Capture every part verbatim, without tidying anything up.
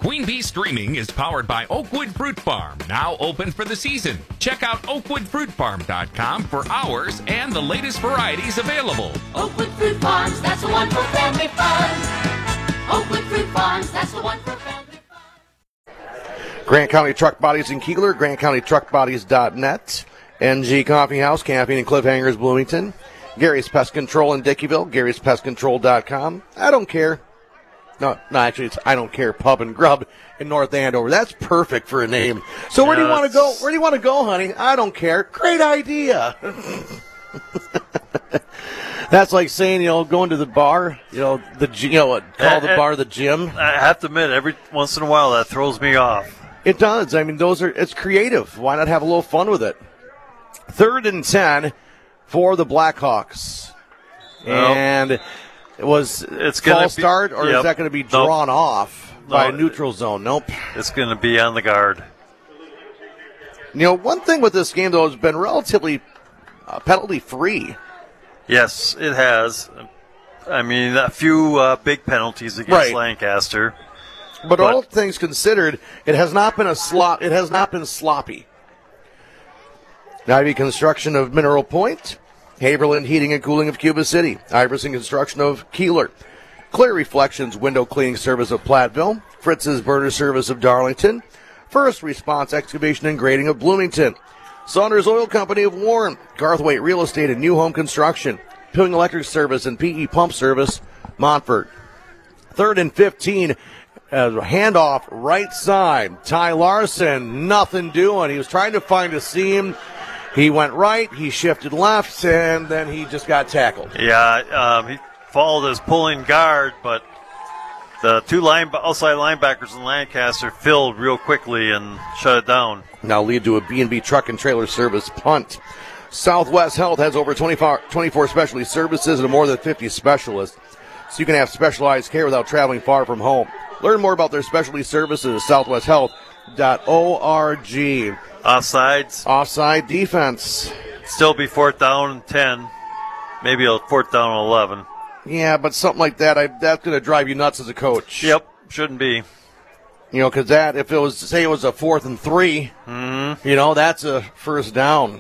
Queen Bee Streaming is powered by Oakwood Fruit Farm, now open for the season. Check out oakwood fruit farm dot com for hours and the latest varieties available. Oakwood Fruit Farms, that's the one for family fun. Oakwood Fruit Farms, that's the one for family fun. Grant County Truck Bodies in Keeler, grant county truck bodies dot net. N G Coffee House, Caffeine and Cliffhangers, Bloomington. Gary's Pest Control in Dickeyville, garys pest control dot com. I don't care. No, no, actually, it's I Don't Care Pub and Grub in North Andover. That's perfect for a name. So where do you want to go? Where do you want to go, honey? I don't care. Great idea. That's like saying, you know, going to the bar, you know, the you know what, call the bar the gym. I have to admit, every once in a while that throws me off. It does. I mean, those are it's creative. Why not have a little fun with it? Third and ten for the Blackhawks, well, and. It was it's false gonna be, start, or yep, is that going to be nope, drawn off by no, a neutral zone? Nope. It's going to be on the guard. You know, one thing with this game, though, has been relatively uh, penalty-free. Yes, it has. I mean, a few uh, big penalties against right. Lancaster. But, but all things considered, it has not been a slop. It has not been sloppy. Ivy Construction of Mineral Point. Haberland Heating and Cooling of Cuba City, Iverson Construction of Keeler, Clear Reflections Window Cleaning Service of Platteville, Fritz's Burner Service of Darlington, First Response Excavation and Grading of Bloomington, Saunders Oil Company of Warren, Garthwaite Real Estate and New Home Construction, Pilling Electric Service and P E Pump Service, Montfort. Third and fifteen, uh, handoff right side, Ty Larson, nothing doing. He was trying to find a seam. He went right, he shifted left, and then he just got tackled. Yeah, um, he followed his pulling guard, but the two line, outside linebackers in Lancaster filled real quickly and shut it down. Now lead to a B and B Truck and Trailer Service punt. Southwest Health has over twenty-four, twenty-four specialty services and more than fifty specialists, so you can have specialized care without traveling far from home. Learn more about their specialty services at southwest health dot org. Offsides. Offside defense. Still be fourth down and ten. Maybe a fourth down and eleven. Yeah, but something like that, I, that's going to drive you nuts as a coach. Yep, shouldn't be. You know, because that, if it was, say it was a fourth and three, mm-hmm. you know, that's a first down.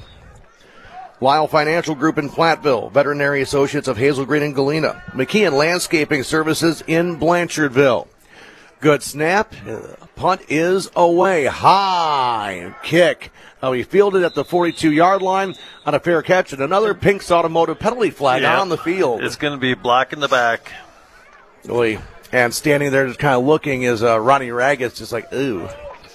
Lyle Financial Group in Platteville, Veterinary Associates of Hazel Green and Galena, McKeon Landscaping Services in Blanchardville. Good snap. Punt is away. High kick. Now he fielded at the forty-two-yard line on a fair catch, and another Pink's Automotive penalty flag yep. on the field. It's going to be blocking the back. Oy. And standing there just kind of looking is uh, Ronnie Raggett, just like, ooh.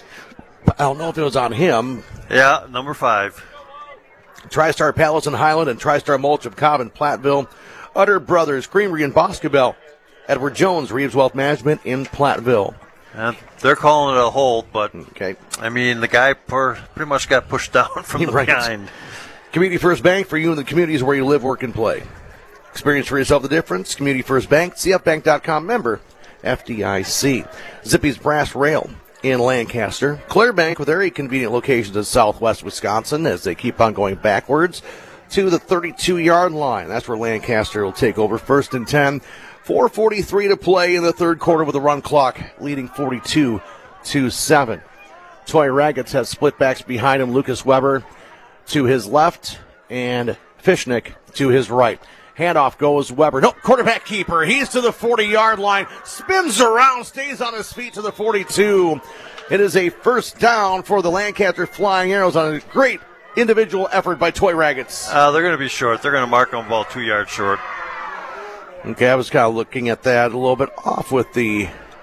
I don't know if it was on him. Yeah, number five. TriStar Palace in Highland and TriStar Mulch of Cobb in Platteville. Utter Brothers Creamery in Boscobel. Edward Jones, Reeves Wealth Management in Platteville. And they're calling it a hold, but, okay. I mean, the guy per, pretty much got pushed down from the right. behind. Community First Bank for you in the communities where you live, work, and play. Experience for yourself the difference. Community First Bank, C F bank dot com member, F D I C. Zippy's Brass Rail in Lancaster. Claire Bank with very convenient locations in southwest Wisconsin as they keep on going backwards to the thirty-two-yard line. That's where Lancaster will take over first and ten. four forty-three to play in the third quarter with the run clock leading forty-two to seven. Toy Raggets has split backs behind him. Lucas Weber to his left and Fishnick to his right. Handoff goes Weber. No, quarterback keeper. He's to the forty-yard line. Spins around, stays on his feet to the forty-two. It is a first down for the Lancaster Flying Arrows on a great individual effort by Toy Raggets. Uh, they're going to be short. They're going to mark them about two yards short. Okay, I was kind of looking at that a little bit off with the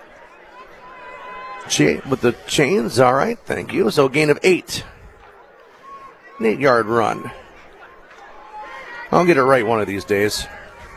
chain, with the chains. All right, thank you. So a gain of eight. An eight-yard run. I'll get it right one of these days.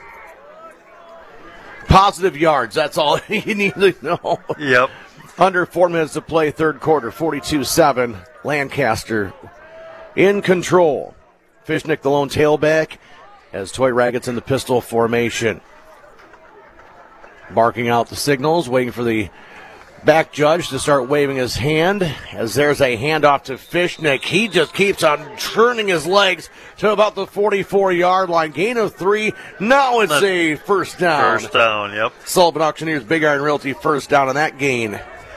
Positive yards, that's all you need to know. Yep. Under four minutes to play, third quarter, forty-two seven. Lancaster in control. Fishnick the lone tailback as Toy Raggets in the pistol formation. Barking out the signals, waiting for the back judge to start waving his hand as there's a handoff to Fishnick. He just keeps on turning his legs to about the forty-four-yard line. Gain of three. Now it's a first down. First down, yep. Sullivan Auctioneers, Big Iron Realty, first down on that gain.